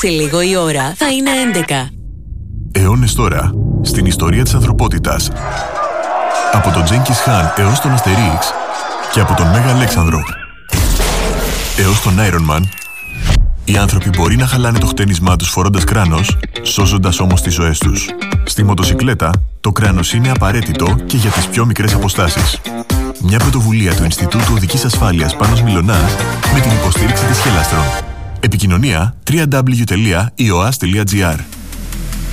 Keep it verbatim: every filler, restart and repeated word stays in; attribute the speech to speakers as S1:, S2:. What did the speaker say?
S1: Σε λίγο η ώρα θα είναι έντεκα.
S2: Αιώνες τώρα, στην ιστορία της ανθρωπότητας. Από τον Τζένκις Χάν έως τον Αστερίξ και από τον Μέγα Αλέξανδρο έως τον Iron Man, οι άνθρωποι μπορεί να χαλάνε το χτένισμά τους φορώντας κράνος, σώζοντας όμως τις ζωές τους. Στη μοτοσικλέτα, το κράνος είναι απαραίτητο και για τις πιο μικρές αποστάσεις. Μια πρωτοβουλία του Ινστιτούτου Οδικής Ασφάλειας Πάνος Μιλωνάς με την υποστήριξη της Χελάστρον. Επικοινωνία double-u double-u double-u τελεία ι ο ας τελεία τζι άρ.